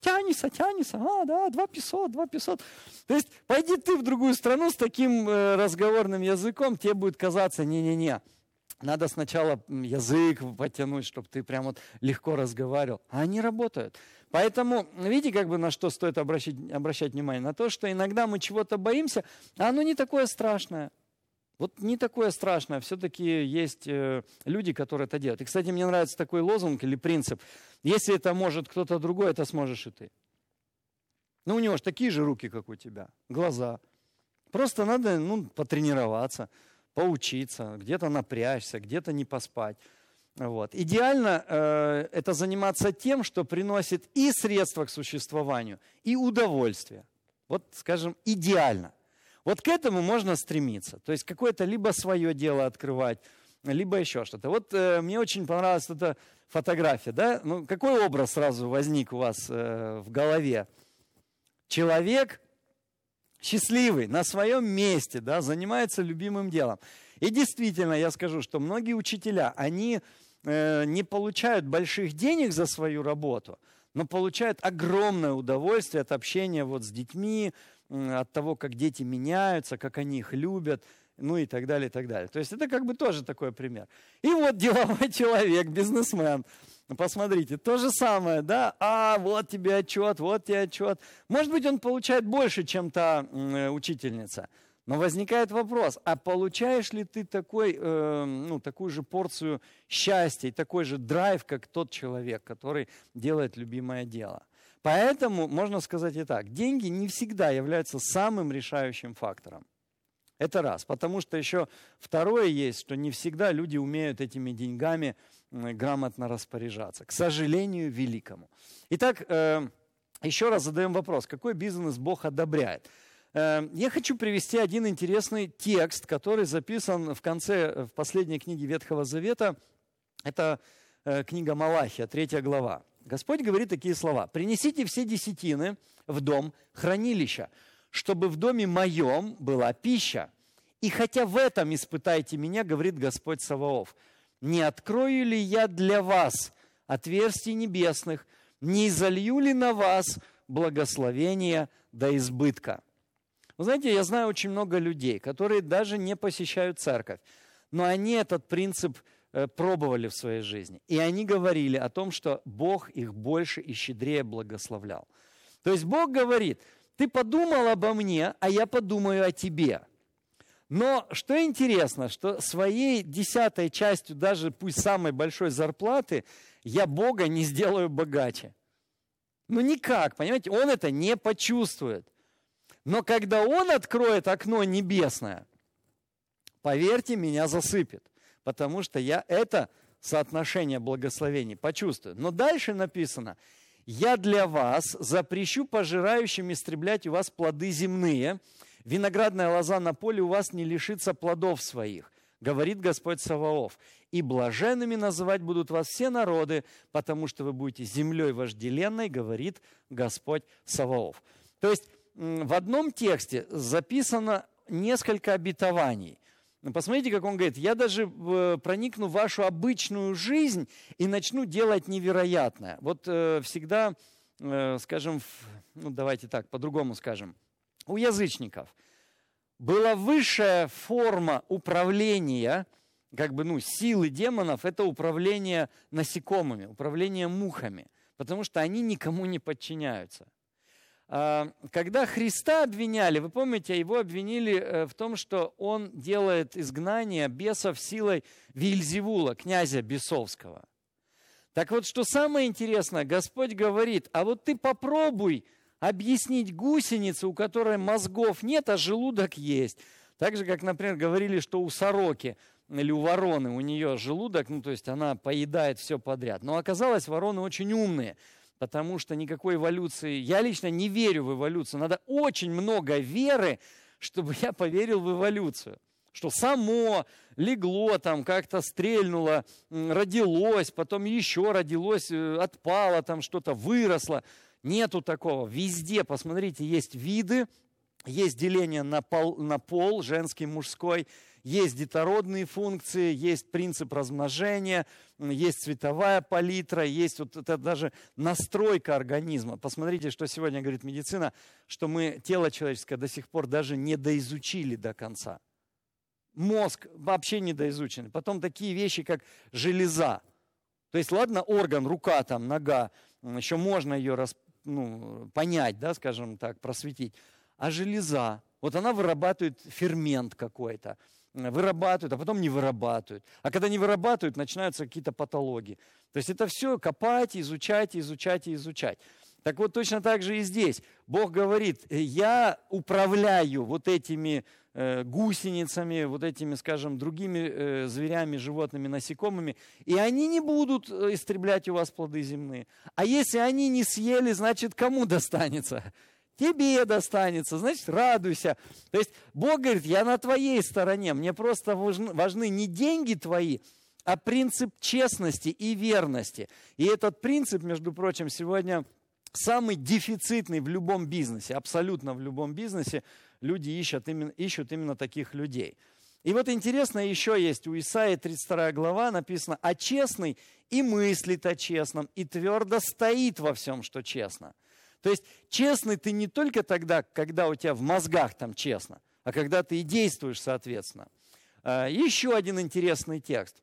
Тянется, да, 2500. То есть пойди ты в другую страну с таким разговорным языком, тебе будет казаться, не-не-не, надо сначала язык подтянуть, чтобы ты прям вот легко разговаривал. А они работают. Поэтому, видите, как бы на что стоит обращать внимание? На то, что иногда мы чего-то боимся, а оно не такое страшное. Вот не такое страшное. Все-таки есть люди, которые это делают. И, кстати, мне нравится такой лозунг или принцип. Если это может кто-то другой, это сможешь и ты. Ну, у него же такие же руки, как у тебя, глаза. Просто надо, потренироваться, поучиться, где-то напрячься, где-то не поспать. Вот. Идеально это заниматься тем, что приносит и средства к существованию, и удовольствие. Вот, скажем, идеально. Вот к этому можно стремиться. То есть какое-то либо свое дело открывать, либо еще что-то. Вот мне очень понравилась эта фотография. Да? Ну, какой образ сразу возник у вас в голове? Человек счастливый, на своем месте, да, занимается любимым делом. И действительно, я скажу, что многие учителя, они не получают больших денег за свою работу, но получают огромное удовольствие от общения вот с детьми, от того, как дети меняются, как они их любят, ну и так далее, и так далее. То есть это как бы тоже такой пример. И вот деловой человек, бизнесмен, посмотрите, то же самое, да, вот тебе отчет, вот тебе отчет. Может быть, он получает больше, чем та учительница, но возникает вопрос, а получаешь ли ты такую же порцию счастья и такой же драйв, как тот человек, который делает любимое дело? Поэтому можно сказать и так, деньги не всегда являются самым решающим фактором. Это раз. Потому что еще второе есть, что не всегда люди умеют этими деньгами грамотно распоряжаться. К сожалению, великому. Итак, еще раз задаем вопрос, какой бизнес Бог одобряет? Я хочу привести один интересный текст, который записан в последней книге Ветхого Завета. Это книга Малахия, 3 глава. Господь говорит такие слова. «Принесите все десятины в дом хранилища, чтобы в доме моем была пища. И хотя в этом испытайте меня, говорит Господь Саваоф, не открою ли я для вас отверстий небесных, не изолью ли на вас благословения до избытка». Вы знаете, я знаю очень много людей, которые даже не посещают церковь, но они этот принцип пробовали в своей жизни. И они говорили о том, что Бог их больше и щедрее благословлял. То есть Бог говорит, ты подумал обо мне, а я подумаю о тебе. Но что интересно, что своей 10-й частью, даже пусть самой большой зарплаты, я Бога не сделаю богаче. Ну никак, понимаете, Он это не почувствует. Но когда Он откроет окно небесное, поверьте, меня засыпет. Потому что я это соотношение благословений почувствую. Но дальше написано, я для вас запрещу пожирающим истреблять у вас плоды земные, виноградная лоза на поле у вас не лишится плодов своих, говорит Господь Саваоф. И блаженными называть будут вас все народы, потому что вы будете землей вожделенной, говорит Господь Саваоф. То есть в одном тексте записано несколько обетований. Посмотрите, как он говорит, я даже проникну в вашу обычную жизнь и начну делать невероятное. Вот всегда, скажем, давайте так, по-другому скажем, у язычников была высшая форма управления, силы демонов, это управление насекомыми, управление мухами, потому что они никому не подчиняются. Когда Христа обвиняли, вы помните, его обвинили в том, что он делает изгнание бесов силой Вельзевула, князя бесовского. Так вот, что самое интересное, Господь говорит, а вот ты попробуй объяснить гусенице, у которой мозгов нет, а желудок есть. Так же, как, например, говорили, что у сороки или у вороны, у нее желудок, то есть она поедает все подряд. Но оказалось, вороны очень умные. Потому что никакой эволюции, я лично не верю в эволюцию. Надо очень много веры, чтобы я поверил в эволюцию. Что само легло, как-то стрельнуло, родилось, потом еще родилось, отпало, что-то выросло. Нету такого. Везде, посмотрите, есть виды, есть деление на пол, женский, мужской, есть детородные функции, есть принцип размножения, есть цветовая палитра, есть вот это даже настройка организма. Посмотрите, что сегодня говорит медицина, что мы тело человеческое до сих пор даже не доизучили до конца. Мозг вообще не доизучен. Потом такие вещи, как железа. То есть, ладно, орган, рука, там, нога, еще можно ее понять, да, скажем так, просветить. А железа, вот она вырабатывает фермент какой-то. Вырабатывают, а потом не вырабатывают. А когда не вырабатывают, начинаются какие-то патологии. То есть это все копать, изучать, изучать и изучать. Так вот точно так же и здесь. Бог говорит, я управляю вот этими гусеницами, вот этими, скажем, другими зверями, животными, насекомыми, и они не будут истреблять у вас плоды земные. А если они не съели, значит, кому достанется? Тебе достанется, значит, радуйся. То есть Бог говорит, я на твоей стороне, мне просто важны не деньги твои, а принцип честности и верности. И этот принцип, между прочим, сегодня самый дефицитный в любом бизнесе, абсолютно в любом бизнесе. Люди ищут именно таких людей. И вот интересно, еще есть у Исаии 32 глава написано, а честный и мыслит о честном, и твердо стоит во всем, что честно. То есть честный ты не только тогда, когда у тебя в мозгах там честно, а когда ты и действуешь соответственно. Еще один интересный текст.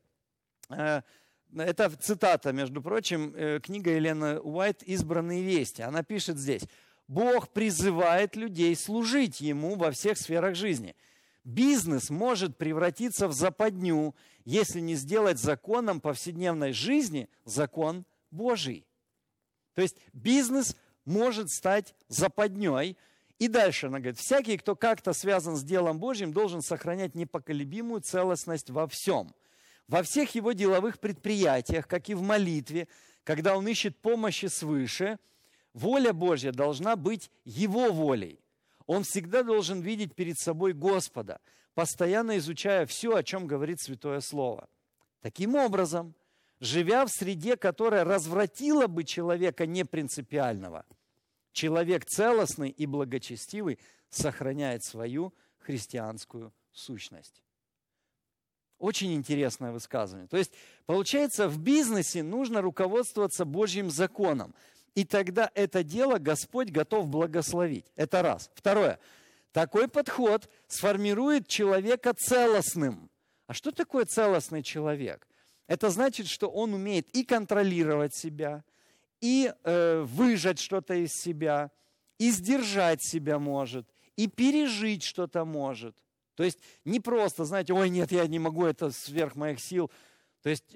Это цитата, между прочим, книга Елены Уайт «Избранные вести». Она пишет здесь. Бог призывает людей служить Ему во всех сферах жизни. Бизнес может превратиться в западню, если не сделать законом повседневной жизни закон Божий. То есть бизнес может стать западней. И дальше она говорит, всякий, кто как-то связан с делом Божьим, должен сохранять непоколебимую целостность во всем. Во всех его деловых предприятиях, как и в молитве, когда он ищет помощи свыше, воля Божья должна быть его волей. Он всегда должен видеть перед собой Господа, постоянно изучая все, о чем говорит Святое Слово. Таким образом, живя в среде, которая развратила бы человека непринципиального, человек целостный и благочестивый сохраняет свою христианскую сущность. Очень интересное высказывание. То есть, получается, в бизнесе нужно руководствоваться Божьим законом. И тогда это дело Господь готов благословить. Это раз. Второе. Такой подход сформирует человека целостным. А что такое целостный человек? Это значит, что он умеет и контролировать себя, и выжать что-то из себя, и сдержать себя может, и пережить что-то может. То есть не просто, знаете, ой, нет, я не могу, это сверх моих сил. То есть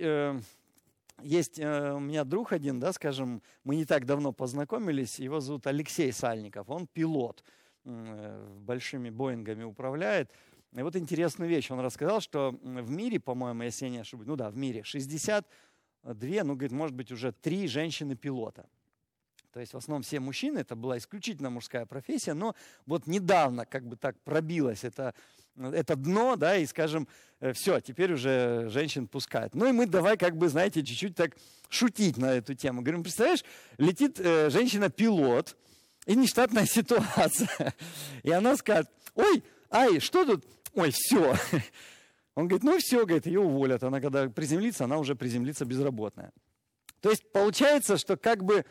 есть у меня друг один, да, скажем, мы не так давно познакомились, его зовут Алексей Сальников, он пилот, большими Боингами управляет. И вот интересную вещь, он рассказал, что в мире, по-моему, если я не ошибаюсь, в мире 62, говорит, может быть, уже 3 женщины-пилота. То есть в основном все мужчины, это была исключительно мужская профессия, но вот недавно как бы так пробилось это дно, да, и скажем, все, теперь уже женщин пускают. Ну и мы давай как бы, знаете, чуть-чуть так шутить на эту тему. Говорим, представляешь, летит женщина-пилот, и нештатная ситуация. И она скажет, ой, ай, что тут? Ой, все. Он говорит, ну все, говорит, ее уволят. Она когда приземлится, она уже приземлится безработная. То есть получается, что как бы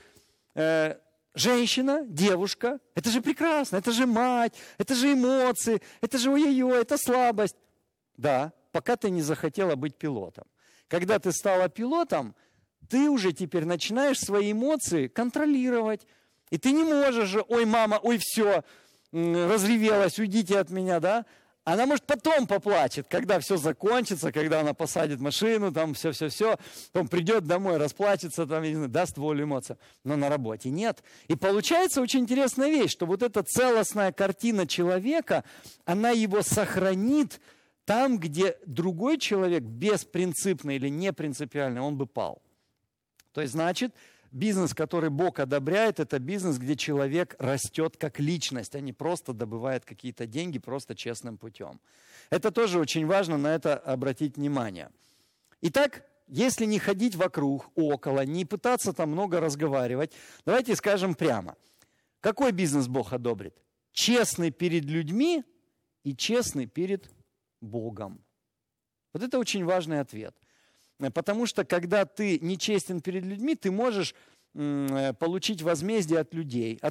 женщина, девушка, это же прекрасно, это же мать, это же эмоции, это же ой-ой-ой, это слабость. Да, пока ты не захотела быть пилотом. Когда ты стала пилотом, ты уже теперь начинаешь свои эмоции контролировать. И ты не можешь же, ой, мама, ой, все, разревелась, уйдите от меня, да? Она, может, потом поплачет, когда все закончится, когда она посадит машину, там все, потом придет домой, расплачется, там, не знаю, даст волю эмоциям. Но на работе нет. И получается очень интересная вещь, что вот эта целостная картина человека, она его сохранит там, где другой человек, беспринципный или непринципиальный, он бы пал. То есть, значит, бизнес, который Бог одобряет, это бизнес, где человек растет как личность, а не просто добывает какие-то деньги просто честным путем. Это тоже очень важно, на это обратить внимание. Итак, если не ходить вокруг, около, не пытаться там много разговаривать, давайте скажем прямо. Какой бизнес Бог одобрит? честный перед людьми и честный перед Богом. Вот это очень важный ответ. Потому что, когда ты нечестен перед людьми, ты можешь получить возмездие от людей,